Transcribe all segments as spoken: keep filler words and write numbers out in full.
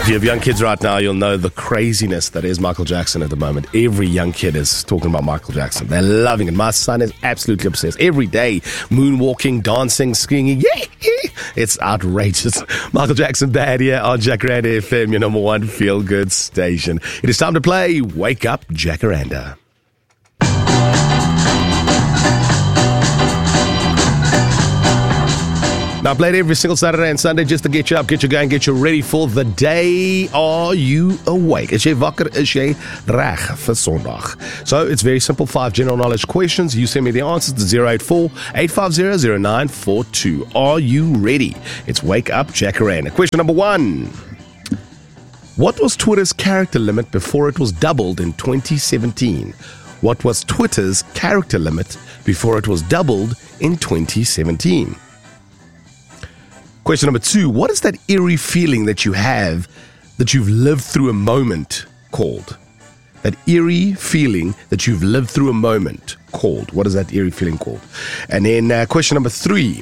If you have young kids right now, you'll know the craziness that is Michael Jackson at the moment. Every young kid is talking about Michael Jackson. They're loving it. My son is absolutely obsessed. Every day, moonwalking, dancing, skiing. Yeah, yeah. It's outrageous. Michael Jackson Bad here on Jacaranda F M, your number one feel-good station. It is time to play Wake Up Jacaranda. Now, I play it every single Saturday and Sunday just to get you up, get you going, get you ready for the day. Are you awake? Is jy wakker? Is jy reg vir Sondag? So, it's very simple. Five general knowledge questions. You send me the answers to zero eight four, eight five zero, zero nine four two. Are you ready? It's Wake Up Jacaranda. Question number one. What was Twitter's character limit before it was doubled in twenty seventeen? What was Twitter's character limit before it was doubled in twenty seventeen? Question number two, what is that eerie feeling that you have that you've lived through a moment called? That eerie feeling that you've lived through a moment called. What is that eerie feeling called? And then uh, question number three,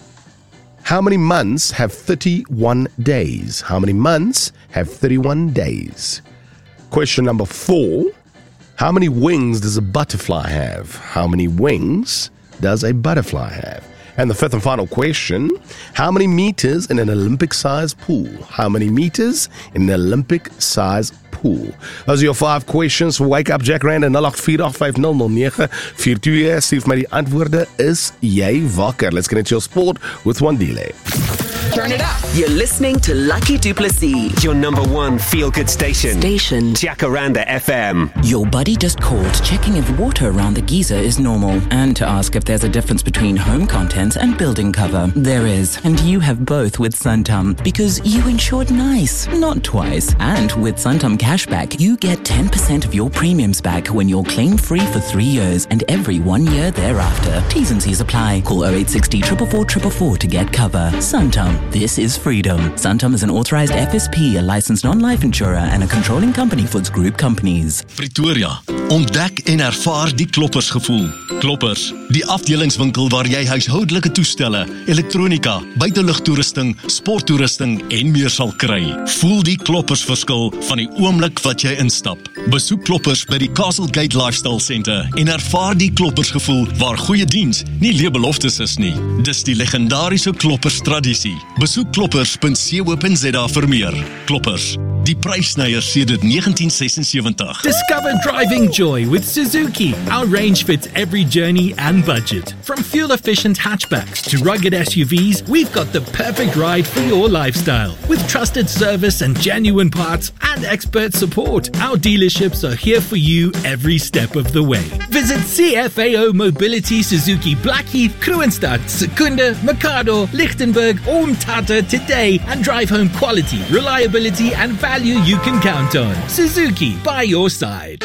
how many months have thirty-one days? How many months have thirty-one days? Question number four, how many wings does a butterfly have? How many wings does a butterfly have? And the fifth and final question, how many meters in an Olympic-sized pool? How many meters in an Olympic-sized pool? Those are your five questions for Wake Up Jacaranda. nul agt vier agt vyf nul nul nege vier twee. Stuur my die antwoorde. Is jy wakker? Let's get into your sport with Wandile. Turn it up. You're listening to Lucky Duplessis, your number one feel-good station. Station. Jacaranda F M. Your buddy just called, checking if water around the geyser is normal, and to ask if there's a difference between home contents and building cover. There is, and you have both with Santam, because you insured nice, not twice. And with Santam Cashback, you get ten percent of your premiums back when you're claim-free for three years and every one year thereafter. T's and C's apply. Call oh eight six oh, four four four four four to get cover. Santam. This is freedom. Santam is an authorized F S P, a licensed non-life insurer, and a controlling company for its group companies. Pretoria, ontdek en ervaar die Kloppers gevoel. Kloppers, die afdelingswinkel waar jy huishoudelike toestelle, elektronika, buitelugtoerusting, sporttoerusting en meer sal kry. Voel die Kloppers verskil van die oomblik wat jy instap. Besoek Kloppers by die Castle Gate Lifestyle Center en ervaar die Kloppers gevoel waar goeie diens nie leebeloftes is nie. Dis die legendariese Kloppers tradisie. Besoek kloppers punt co punt za vir meer. Kloppers, die prysneiers sedert negentien sesensewentig. Discover driving joy with Suzuki. Our range fits every journey and budget. From fuel-efficient hatchbacks to rugged S U Vs, we've got the perfect ride for your lifestyle. With trusted service and genuine parts and expert support, our dealerships are here for you every step of the way. Visit C F A O Mobility Suzuki Blackheath, Kroonstad, Secunda, Mercado, Lichtenburg, or Umtata today and drive home quality, reliability and value you can count on. Suzuki, by your side.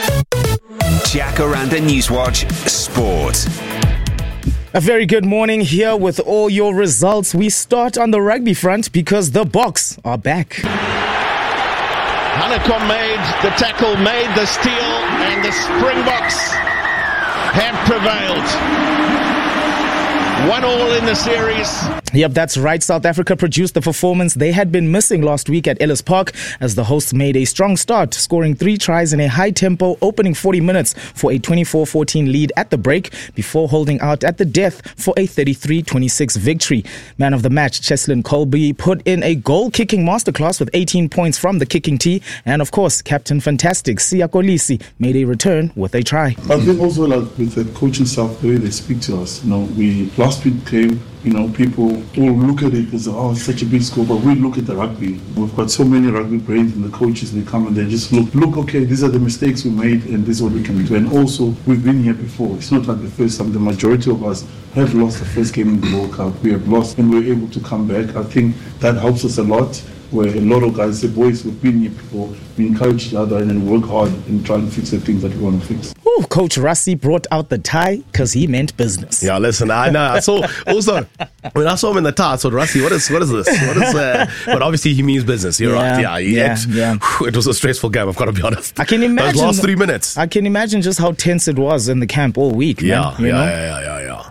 Jacaranda Newswatch Sport. A very good morning here with all your results. We start on the rugby front because the Boks are back. Hanekom made the tackle, made the steal, and the Springboks have prevailed. One all in the series. Yep, that's right. South Africa produced the performance they had been missing last week at Ellis Park as the hosts made a strong start, scoring three tries in a high-tempo opening forty minutes for a twenty-four fourteen lead at the break before holding out at the death for a thirty-three twenty-six victory. Man of the match, Cheslin Colby, put in a goal-kicking masterclass with eighteen points from the kicking tee. And, of course, Captain Fantastic, Siya Kolisi, made a return with a try. I think also like with the coaching staff, the way they speak to us, you know, we last week came, you know, people all look at it as, oh, it's such a big score, but we look at the rugby. We've got so many rugby brains and the coaches, they come and they just look, look, okay, these are the mistakes we made and this is what we can do. And also, we've been here before. It's not like the first time. The majority of us have lost the first game in the World Cup. We have lost and we're able to come back. I think that helps us a lot, where a lot of guys say, boys, we've been here before. We encourage each other and then work hard and try and fix the things that we want to fix. Ooh, Coach Rassie brought out the tie because he meant business. Yeah, listen, I know. I saw also when I saw him in the tie, I thought, Rassie, what is what is this? What is uh, but obviously he means business. You're yeah, right. Yeah, he yeah, had, yeah. Whew, it was a stressful game. I've got to be honest. I can imagine those last three minutes. I can imagine just how tense it was in the camp all week. Yeah, man, you yeah, know? yeah, yeah, yeah, yeah.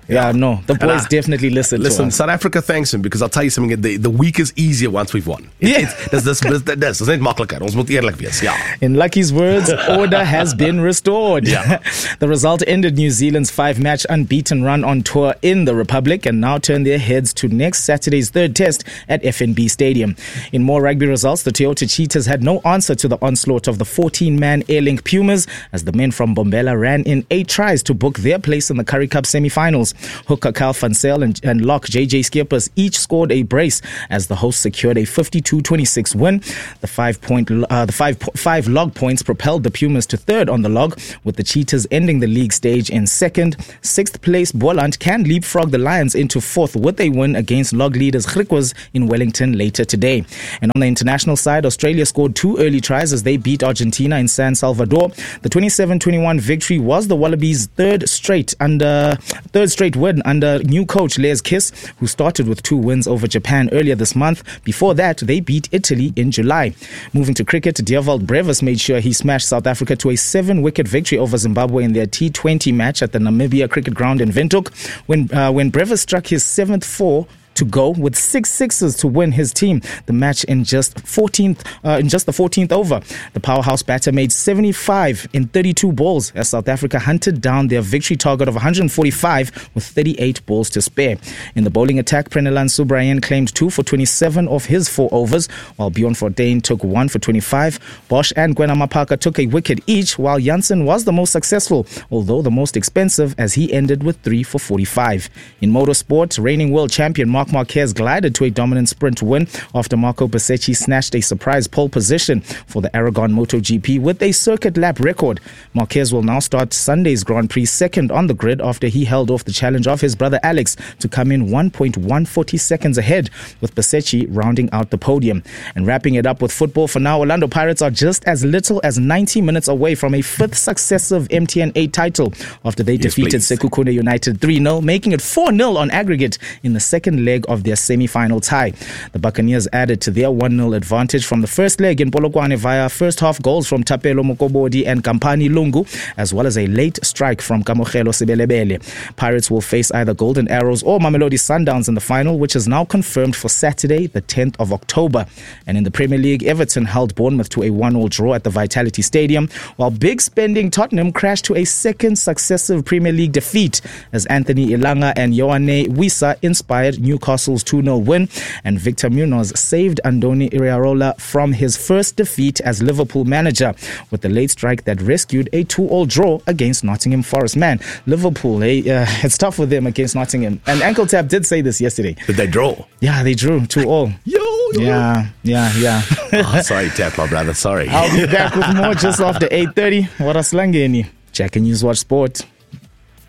Yeah, no, the boys I, definitely listen. Listen, to us. South Africa thanks him because I'll tell you something. The, the week is easier once we've won. It, Yeah. it's, dis, dis, dis, dis, dis is net makliker. Ons moet eerlik wees. Ja. In Lucky's words, order has been restored. Yeah. The result ended New Zealand's five-match unbeaten run on tour in the Republic and now turn their heads to next Saturday's third test at F N B Stadium. In more rugby results, the Toyota Cheetahs had no answer to the onslaught of the fourteen-man Airlink Pumas as the men from Bombela ran in eight tries to book their place in the Currie Cup semi-finals. Hooker Kyle Van Zyl and, and lock J J Skeepers each scored a brace as the hosts secured a fifty-two twenty-six win. The five-point, uh, the five, five log points propelled the Pumas to third on the log, with the Cheetahs ending the league stage in second. Sixth place Boland can leapfrog the Lions into fourth with a win against log leaders Griquas in Wellington later today. And on the international side, Australia scored two early tries as they beat Argentina in San Salvador. The twenty-seven twenty-one victory was the Wallabies' third straight under third straight win under new coach Les Kiss, who started with two wins over Japan earlier this month. Before that, they beat Italy in July. Moving to cricket, Dewald Brevis made sure he smashed South Africa to a seven-wicket victory over Zimbabwe in their T twenty match at the Namibia Cricket Ground in Windhoek. When uh, when Brevis struck his seventh four to go with six sixes to win his team the match in just fourteenth uh, in just the fourteenth over. The powerhouse batter made seventy-five in thirty-two balls as South Africa hunted down their victory target of one hundred forty-five with thirty-eight balls to spare. In the bowling attack, Prenilan Subrayan claimed two for twenty-seven of his four overs, while Bjorn Fortuin took one for twenty-five. Bosch and Gwena Mapaka took a wicket each, while Janssen was the most successful, although the most expensive, as he ended with three for forty-five. In motorsport, reigning world champion Marc Marquez glided to a dominant sprint win after Marco Bezzecchi snatched a surprise pole position for the Aragon MotoGP with a circuit lap record. Marquez will now start Sunday's Grand Prix second on the grid after he held off the challenge of his brother Alex to come in one point one four zero seconds ahead, with Bezzecchi rounding out the podium. And wrapping it up with football for now, Orlando Pirates are just as little as ninety minutes away from a fifth successive M T N eight title after they yes, defeated Sekhukhune United three nil, making it four nil on aggregate in the second leg of their semi-final tie. The Buccaneers added to their one nil advantage from the first leg in Polokwane via first half goals from Tapelo Mokobodi and Kampani Lungu, as well as a late strike from Kamogelo Sibelebele. Pirates will face either Golden Arrows or Mamelodi Sundowns in the final, which is now confirmed for Saturday, the tenth of October. And in the Premier League, Everton held Bournemouth to a one all draw at the Vitality Stadium, while big spending Tottenham crashed to a second successive Premier League defeat as Anthony Ilanga and Ioane Wissa inspired Newcastle's two nil win, and Victor Munoz saved Andoni Iraola from his first defeat as Liverpool manager with the late strike that rescued a two all draw against Nottingham Forest. Man, Liverpool, eh, uh, it's tough for them against Nottingham. And Ankle Tap did say this yesterday. Did they draw? Yeah, they drew two all. Yo, yo. Yeah, yeah, yeah. Oh, sorry, Tap, my brother, sorry. I'll be back with more just after eight thirty. What a slangeni. Check and News Watch Sport.